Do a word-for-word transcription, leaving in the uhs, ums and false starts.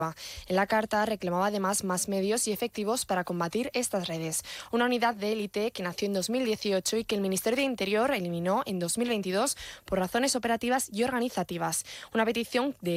En la carta reclamaba además más medios y efectivos para combatir estas redes. Una unidad de élite que nació en dos mil dieciocho y que el Ministerio de Interior eliminó en dos mil veintidós por razones operativas y organizativas. Una petición de